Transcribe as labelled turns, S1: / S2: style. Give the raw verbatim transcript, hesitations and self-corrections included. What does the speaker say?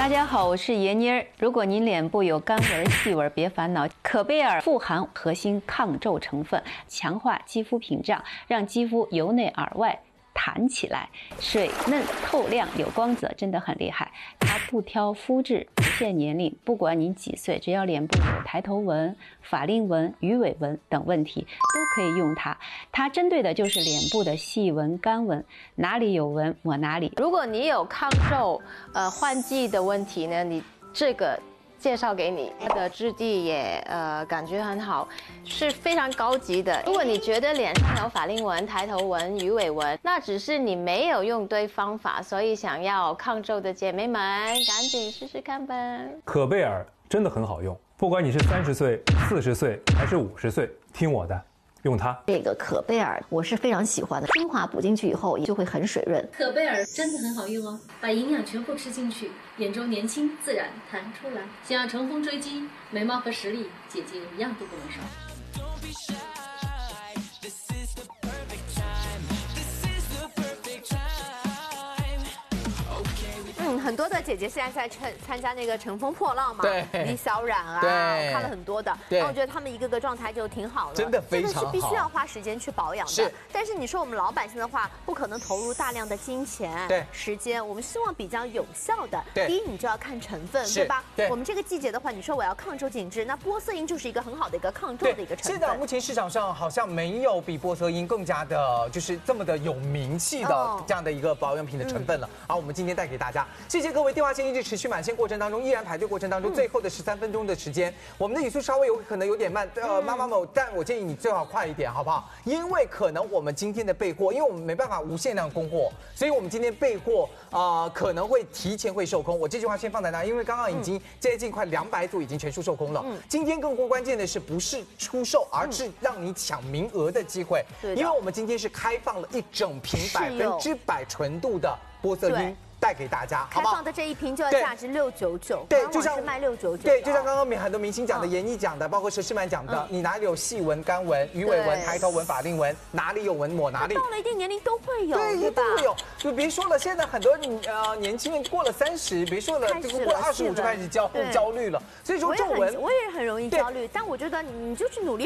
S1: 大家好，我是闫妮儿。如果您脸部有干纹、细纹，别烦恼，可贝尔富含核心抗皱成分，强化肌肤屏障，让肌肤由内而外弹起来，水嫩透亮有光泽，真的很厉害。它不挑肤质，不限年龄，不管您几岁，只要脸部有抬头纹、法令纹、鱼尾纹等问题，都可以用它。它针对的就是脸部的细纹、干纹，哪里有纹抹哪里。
S2: 如果你有抗皱、呃换季的问题呢，你这个介绍给你，它的质地也呃感觉很好，是非常高级的。如果你觉得脸上有法令纹、抬头纹、鱼尾纹，那只是你没有用对方法，所以想要抗皱的姐妹们，赶紧试试看吧。
S3: 可贝尔真的很好用，不管你是三十岁、四十岁还是五十岁，听我的。用它，
S4: 这个可贝尔我是非常喜欢的，精华补进去以后就会很水润。
S5: 可贝尔真的很好用哦，把营养全部吃进去，眼周年轻自然弹出来。想要乘风追击，眉毛和实力，姐姐一样都不能少。
S6: 嗯，很多的姐姐现在在参参加那个乘风破浪嘛，
S7: 对，
S6: 李小冉啊，
S7: 对，
S6: 看了很多的，
S7: 对，
S6: 然后我觉得他们一个个状态就挺好的，
S7: 真的非常好，
S6: 这个是必须要花时间去保养的。
S7: 是，
S6: 但是你说我们老百姓的话，不可能投入大量的金钱、
S7: 对，
S6: 时间，我们希望比较有效的。
S7: 对，
S6: 第一你就要看成分，对吧？
S7: 对，
S6: 我们这个季节的话，你说我要抗皱紧致，那玻色因就是一个很好的一个抗皱的一个成分。
S7: 现在目前市场上好像没有比玻色因更加的，就是这么的有名气的这样的一个保养品的成分了。好，我们今天带给大家，谢谢各位。电话线一直持续满线过程当中，依然排队过程当中，最后的十三分钟的时间，我们的语速稍微有可能有点慢，呃，妈妈们，但我建议你最好快一点，好不好？因为可能我们今天的备货，因为我们没办法无限量供货，所以我们今天备货啊、呃、可能会提前会售空。我这句话先放在那，因为刚刚已经接近快两百组已经全数售空了。嗯，今天更关键的是不是出售，而是让你抢名额的机会。对，因为我们今天是开放了一整瓶百分之百纯度的玻色因。带给大家，
S6: 开放的这一瓶就要价值六九九，
S7: 对，就像
S6: 是卖六九九，
S7: 对，就像刚刚很多明星讲的，闫妮讲的，包括佘诗曼讲的，你哪里有细纹、干纹、鱼尾纹、抬头纹、法令纹，哪里有纹抹哪里。
S6: 到了一定年龄都会有，
S7: 对，一定会有。就别说了，现在很多呃年轻人过了三十，别说了，这个过了二十五就开始焦焦虑了。所以说皱纹，
S6: 我也很容易焦虑，但我觉得你就去努力。